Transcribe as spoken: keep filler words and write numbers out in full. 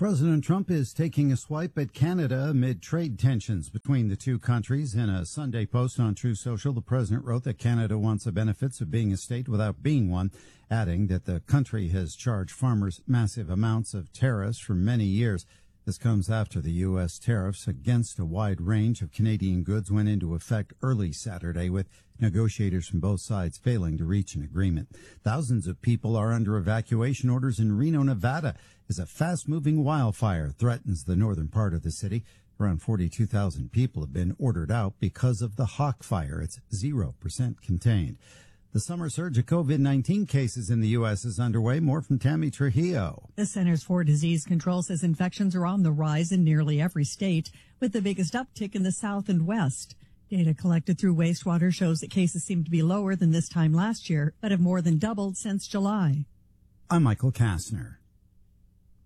President Trump is taking a swipe at Canada amid trade tensions between the two countries. In a Sunday post on Truth Social, the president wrote that Canada wants the benefits of being a state without being one, adding that the country has charged farmers massive amounts of tariffs for many years. This comes after the U S tariffs against a wide range of Canadian goods went into effect early Saturday, with negotiators from both sides failing to reach an agreement. Thousands of people are under evacuation orders in Reno, Nevada, as a fast-moving wildfire threatens the northern part of the city. Around forty-two thousand people have been ordered out because of the Hawk Fire. It's zero percent contained. The summer surge of COVID nineteen cases in the U S is underway. More from Tammy Trujillo. The Centers for Disease Control says infections are on the rise in nearly every state, with the biggest uptick in the South and West. Data collected through wastewater shows that cases seem to be lower than this time last year, but have more than doubled since July. I'm Michael Kastner.